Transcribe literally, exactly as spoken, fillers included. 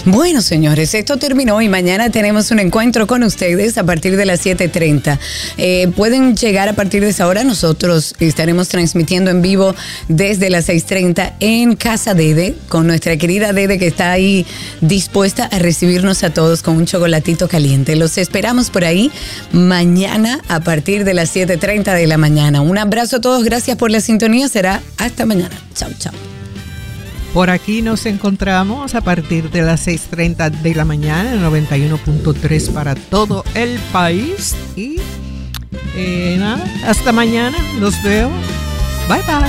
Bueno, señores, esto terminó y mañana tenemos un encuentro con ustedes a partir de las siete treinta. Eh, pueden llegar a partir de esa hora. Nosotros estaremos transmitiendo en vivo desde las seis treinta en Casa Dede, con nuestra querida Dede que está ahí dispuesta a recibirnos a todos con un chocolatito caliente. Los esperamos por ahí mañana a partir de las siete treinta de la mañana. Un abrazo a todos, gracias por la sintonía. Será hasta mañana. Chao, chao. Por aquí nos encontramos a partir de las seis treinta de la mañana, noventa y uno punto tres para todo el país. Y eh, nada, hasta mañana. Los veo. Bye, bye.